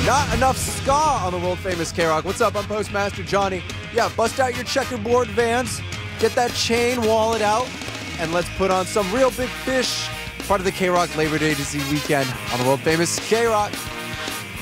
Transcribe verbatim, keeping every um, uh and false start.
Not enough ska on the world famous K-Rock. What's up? I'm Postmaster Johnny. Yeah, bust out your checkerboard Vans, get that chain wallet out, and let's put on some real big fish. Part of the K-Rock Labor Day to see weekend on the world famous K-Rock.